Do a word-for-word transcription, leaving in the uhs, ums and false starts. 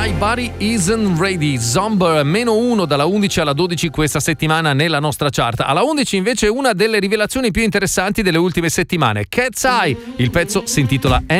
My Body Isn't Ready, Zomber, meno uno dalla undici alla dodici questa settimana nella nostra chart. Alla undici invece una delle rivelazioni più interessanti delle ultime settimane, Cat's Eye, il pezzo si intitola